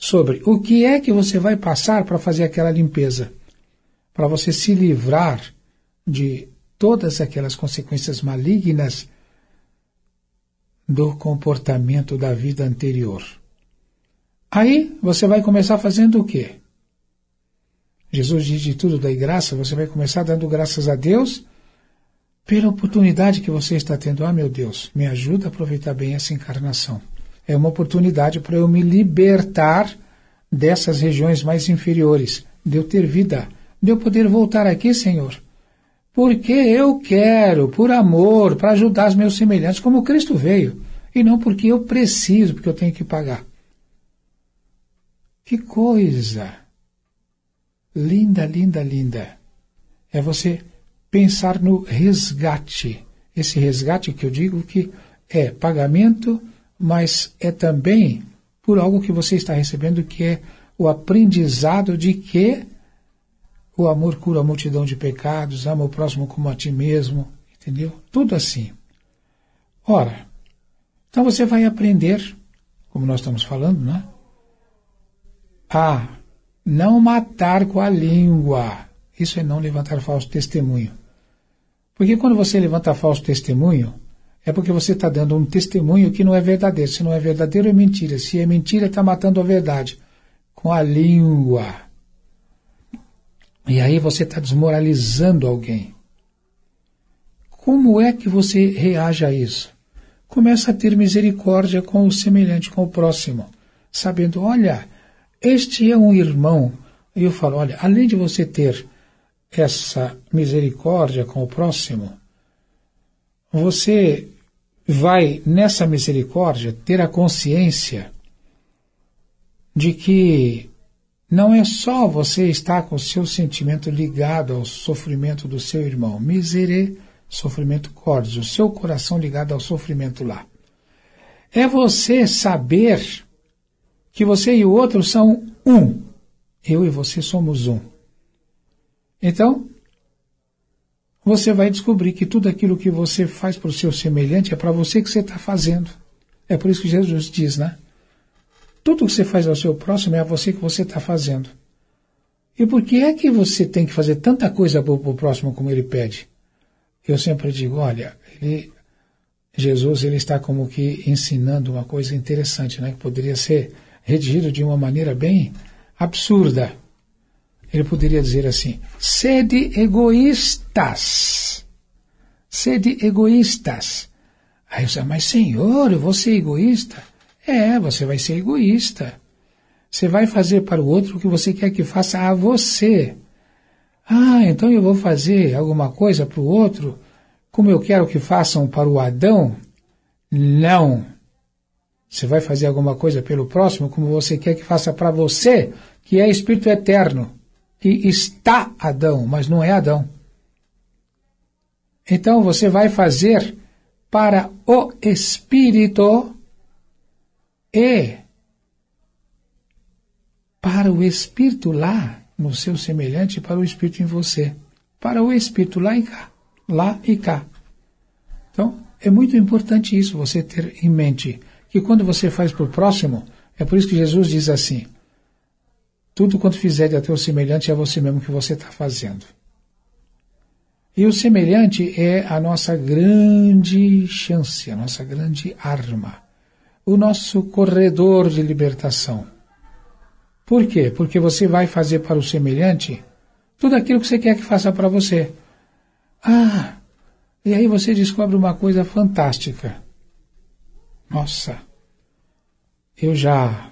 sobre o que é que você vai passar para fazer aquela limpeza, para você se livrar de todas aquelas consequências malignas do comportamento da vida anterior. Aí você vai começar fazendo o quê? Jesus diz: de tudo dai graça. Você vai começar dando graças a Deus pela oportunidade que você está tendo. Ah, meu Deus, me ajuda a aproveitar bem essa encarnação. É uma oportunidade para eu me libertar dessas regiões mais inferiores, de eu ter vida, de eu poder voltar aqui, Senhor, porque eu quero, por amor, para ajudar os meus semelhantes, como Cristo veio, e não porque eu preciso, porque eu tenho que pagar. Que coisa linda, linda, linda. É você pensar no resgate. Esse resgate que eu digo que é pagamento, mas é também por algo que você está recebendo, que é o aprendizado de que o amor cura a multidão de pecados, ama o próximo como a ti mesmo, entendeu? Tudo assim. Ora, então você vai aprender, como nós estamos falando, né? A não matar com a língua. Isso é não levantar falso testemunho. Porque quando você levanta falso testemunho, é porque você está dando um testemunho que não é verdadeiro. Se não é verdadeiro, é mentira. Se é mentira, está matando a verdade. Com a língua. E aí você está desmoralizando alguém. Como é que você reage a isso? Começa a ter misericórdia com o semelhante, com o próximo. Sabendo, olha, este é um irmão. E eu falo, olha, além de você ter essa misericórdia com o próximo, você vai, nessa misericórdia, ter a consciência de que não é só você estar com o seu sentimento ligado ao sofrimento do seu irmão. Miserê, sofrimento córdia, o seu coração ligado ao sofrimento lá. É você saber que você e o outro são um. Eu e você somos um. Então, você vai descobrir que tudo aquilo que você faz para o seu semelhante é para você que você está fazendo. É por isso que Jesus diz, né? Tudo que você faz ao seu próximo é a você que você está fazendo. E por que é que você tem que fazer tanta coisa para o próximo como ele pede? Eu sempre digo, olha, Jesus ele está como que ensinando uma coisa interessante, né? Que poderia ser redigido de uma maneira bem absurda. Ele poderia dizer assim, sede egoístas. Sede egoístas. Aí você, mas Senhor, eu vou ser egoísta? É, você vai ser egoísta. Você vai fazer para o outro o que você quer que faça a você. Ah, então eu vou fazer alguma coisa para o outro como eu quero que façam para o Adão? Não. Você vai fazer alguma coisa pelo próximo como você quer que faça para você, que é Espírito Eterno, que está Adão, mas não é Adão. Então você vai fazer para o Espírito e para o Espírito lá no seu semelhante e para o Espírito em você. Para o Espírito lá e cá. Lá e cá. Então, é muito importante isso, você ter em mente que quando você faz para o próximo, é por isso que Jesus diz assim, tudo quanto fizer a teu semelhante é você mesmo que você está fazendo. E o semelhante é a nossa grande chance, a nossa grande arma, o nosso corredor de libertação. Por quê? Porque você vai fazer para o semelhante tudo aquilo que você quer que faça para você. Ah, e aí você descobre uma coisa fantástica. Nossa, eu já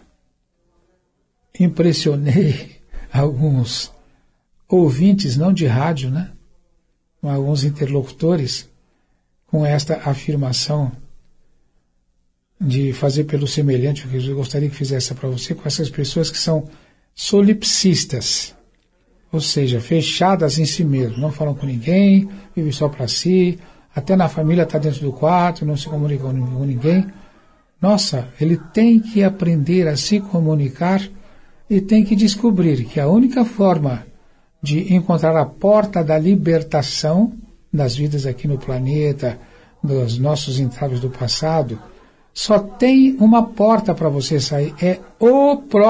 impressionei alguns ouvintes, não de rádio, né? Alguns interlocutores com esta afirmação de fazer pelo semelhante o que eu gostaria que fizesse para você, com essas pessoas que são solipsistas, ou seja, fechadas em si mesmo, não falam com ninguém, vivem só para si, até na família está dentro do quarto, não se comunica com ninguém. Nossa, ele tem que aprender a se comunicar e tem que descobrir que a única forma de encontrar a porta da libertação das vidas aqui no planeta, dos nossos entraves do passado, só tem uma porta para você sair, é o próprio